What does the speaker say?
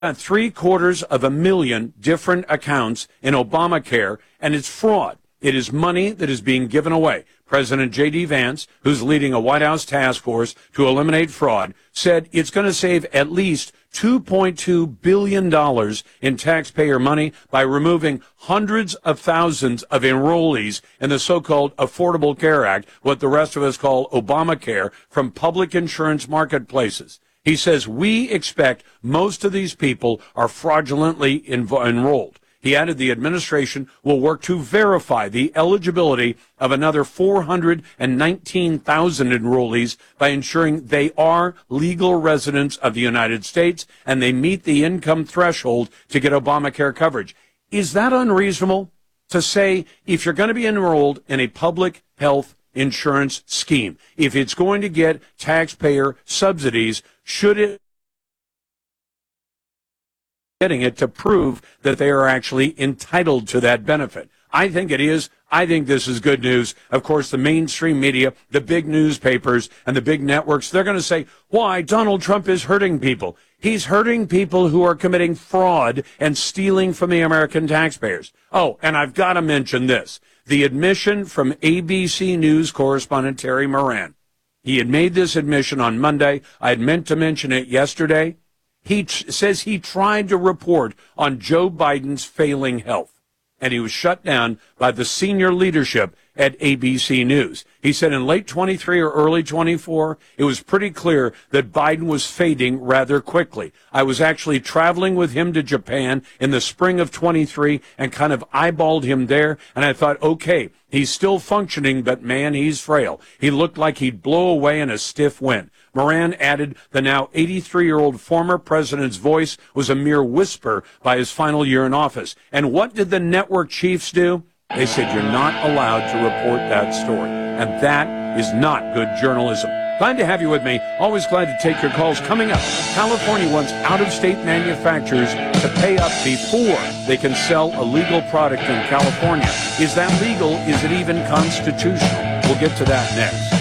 750,000 different accounts in Obamacare, and it's fraud. It is money that is being given away. President J.D. Vance, who's leading a White House task force to eliminate fraud, said it's going to save at least $2.2 billion in taxpayer money by removing hundreds of thousands of enrollees in the so-called Affordable Care Act, what the rest of us call Obamacare, from public insurance marketplaces. He says we expect most of these people are fraudulently enrolled. He added the administration will work to verify the eligibility of another 419,000 enrollees by ensuring they are legal residents of the United States and they meet the income threshold to get Obamacare coverage. Is that unreasonable to say if you're going to be enrolled in a public health insurance scheme, if it's going to get taxpayer subsidies, should it getting it to prove that they are actually entitled to that benefit? I think it is. I think this is good news. Of course, the mainstream media, the big newspapers, and the big networks, they're going to say, why, Donald Trump is hurting people. He's hurting people who are committing fraud and stealing from the American taxpayers. Oh, and I've got to mention this. The admission from ABC News correspondent Terry Moran. He had made this admission on Monday. I had meant to mention it yesterday. He says he tried to report on Joe Biden's failing health, and he was shut down by the senior leadership at ABC News. He said in late 23 or early 24, it was pretty clear that Biden was fading rather quickly. I was actually traveling with him to Japan in the spring of 23 and kind of eyeballed him there, and I thought, okay, he's still functioning, but man, he's frail. He looked like he'd blow away in a stiff wind. Moran added the now 83-year-old former president's voice was a mere whisper by his final year in office. And what did the network chiefs do? They said you're not allowed to report that story. And that is not good journalism. Glad to have you with me. Always glad to take your calls. Coming up, California wants out-of-state manufacturers to pay up before they can sell a legal product in California. Is that legal? Is it even constitutional? We'll get to that next.